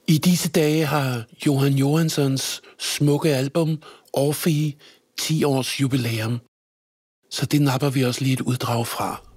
I disse dage har Johan Johanssons smukke album Orphée 10 års jubilæum. Så det napper vi også lige et uddrag fra.